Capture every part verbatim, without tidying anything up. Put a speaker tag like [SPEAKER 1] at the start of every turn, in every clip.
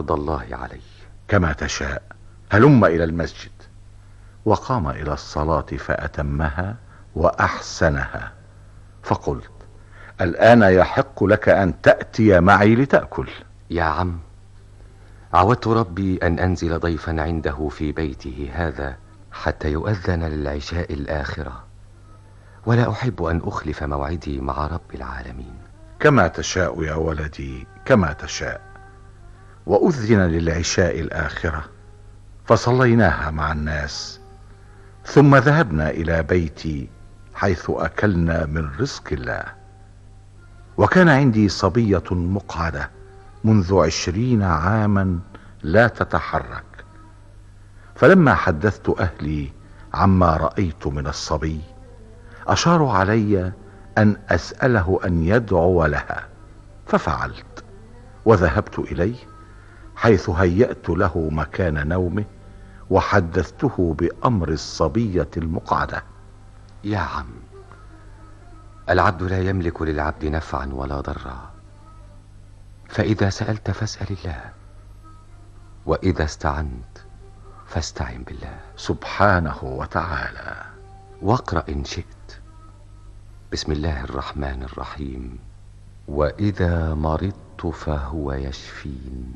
[SPEAKER 1] حمد الله عليه.
[SPEAKER 2] كما تشاء، هلم إلى المسجد. وقام إلى الصلاة فأتمها وأحسنها. فقلت: الآن يحق لك أن تأتي معي لتأكل.
[SPEAKER 1] يا عم، عودت ربي أن أنزل ضيفا عنده في بيته هذا حتى يؤذن للعشاء الآخرة، ولا أحب أن أخلف موعدي مع رب العالمين.
[SPEAKER 2] كما تشاء يا ولدي، كما تشاء. وأذن للعشاء الآخرة فصليناها مع الناس، ثم ذهبنا إلى بيتي حيث أكلنا من رزق الله. وكان عندي صبية مقعدة منذ عشرين عاما لا تتحرك. فلما حدثت أهلي عما رأيت من الصبي أشاروا علي أن أسأله أن يدعو لها، ففعلت وذهبت إليه حيث هيأت له مكان نومه وحدثته بأمر الصبية المقعدة.
[SPEAKER 1] يا عم، العبد لا يملك للعبد نفعا ولا ضرا، فإذا سألت فاسأل الله، وإذا استعنت فاستعن بالله
[SPEAKER 2] سبحانه وتعالى.
[SPEAKER 1] واقرأ إن شئت بسم الله الرحمن الرحيم: وإذا مرضت فهو يشفين.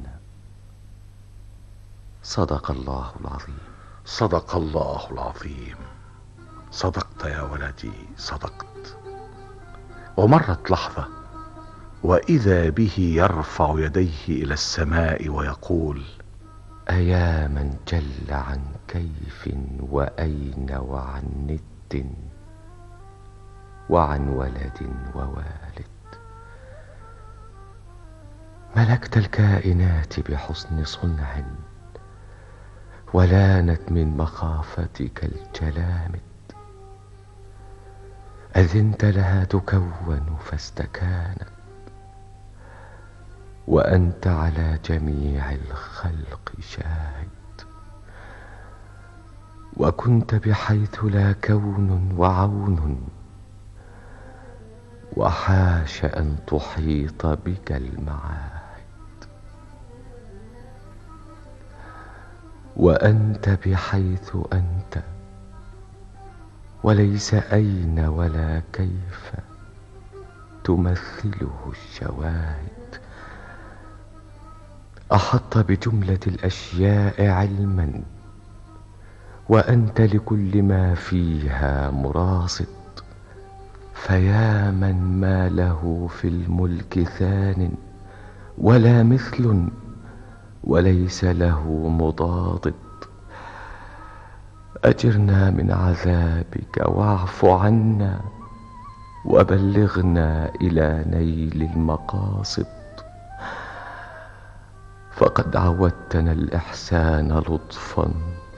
[SPEAKER 1] صدق الله العظيم.
[SPEAKER 2] صدق الله العظيم. صدقت يا ولدي، صدقت. ومرت لحظة وإذا به يرفع يديه إلى السماء ويقول:
[SPEAKER 1] أيا من جل عن كيف وأين وعن ند وعن ولد ووالد، ملكت الكائنات بحسن صنع ولانت من مخافتك الجلامد، أذنت لها تكون فاستكانت، وأنت على جميع الخلق شاهد، وكنت بحيث لا كون وعون، وحاش أن تحيط بك المعاهد، وأنت بحيث أنت وليس أين ولا كيف تمثله الشواهد، أحط بجملة الأشياء علما، وأنت لكل ما فيها مراصد، فيا من ما له في الملك ثان ولا مثل وليس له مضاد، أجرنا من عذابك واعف عنا وبلغنا إلى نيل المقاصد، فقد عودتنا الإحسان لطفا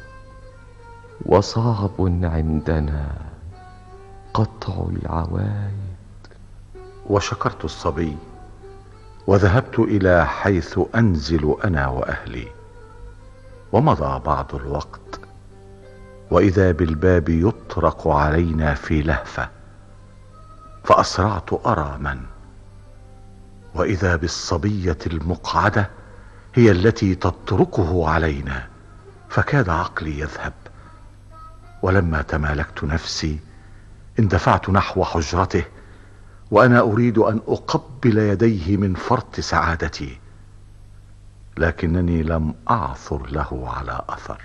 [SPEAKER 1] وصعب عندنا قطع العوايد.
[SPEAKER 2] وشكرت الصبي وذهبت إلى حيث أنزل أنا وأهلي. ومضى بعض الوقت وإذا بالباب يطرق علينا في لهفة، فأسرعت أرى من، وإذا بالصبية المقعدة هي التي تطرقه علينا، فكاد عقلي يذهب. ولما تمالكت نفسي اندفعت نحو حجرته وأنا أريد أن أقبل يديه من فرط سعادتي، لكنني لم أعثر له على أثر،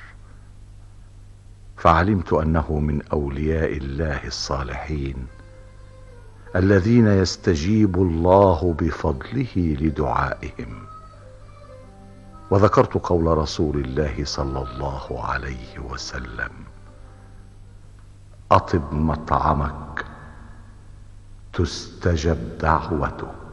[SPEAKER 2] فعلمت أنه من أولياء الله الصالحين الذين يستجيب الله بفضله لدعائهم. وذكرت قول رسول الله صلى الله عليه وسلم: أطب مطعمك تستجب دعوتك.